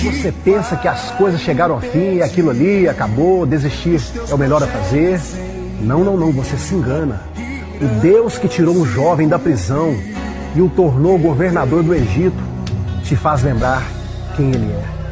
Você pensa que as coisas chegaram ao fim, aquilo ali acabou, desistir é o melhor a fazer? Não, não, não, você se engana. O Deus que tirou um jovem da prisão e o tornou governador do Egito te faz lembrar quem ele é.